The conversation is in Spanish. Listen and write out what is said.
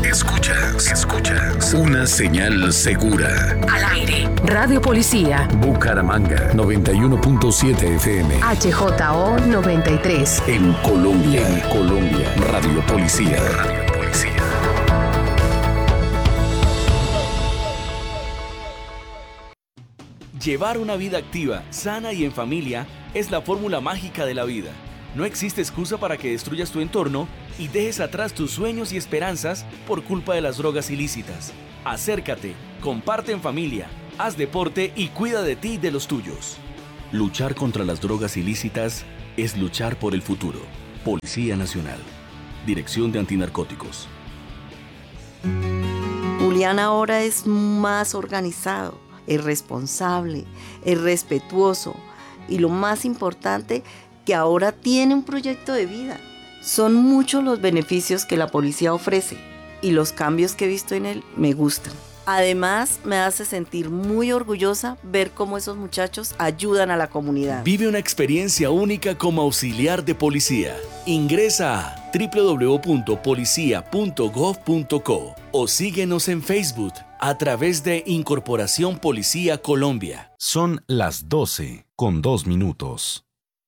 Escuchas una señal segura. Al aire. Radio Policía. Bucaramanga 91.7 FM. HJO 93. En Colombia. Radio Policía. Llevar una vida activa, sana y en familia es la fórmula mágica de la vida. No existe excusa para que destruyas tu entorno y dejes atrás tus sueños y esperanzas por culpa de las drogas ilícitas. Acércate, comparte en familia, haz deporte y cuida de ti y de los tuyos. Luchar contra las drogas ilícitas es luchar por el futuro. Policía Nacional. Dirección de Antinarcóticos. Julián ahora es más organizado, es responsable, es respetuoso y lo más importante, que ahora tiene un proyecto de vida. Son muchos los beneficios que la policía ofrece y los cambios que he visto en él me gustan. Además, me hace sentir muy orgullosa ver cómo esos muchachos ayudan a la comunidad. Vive una experiencia única como auxiliar de policía. Ingresa a www.policia.gov.co o síguenos en Facebook a través de Incorporación Policía Colombia. Son las 12:02.